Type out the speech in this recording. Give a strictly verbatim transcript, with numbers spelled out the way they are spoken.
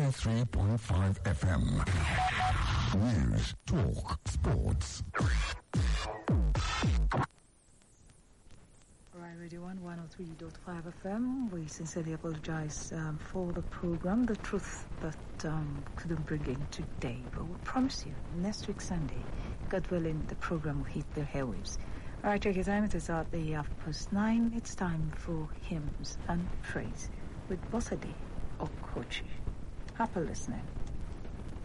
ninety-three point five F M. News, talk, sports. Alright, Radio one, one oh three point five F M. We sincerely apologize um, for the program, the truth that um, couldn't bring in today. But we promise you, next week Sunday, God willing, the program will hit the airwaves. Alright, check your time. It is at the half past nine. It's time for hymns and praise with Bosadi Okochi. Happy listening.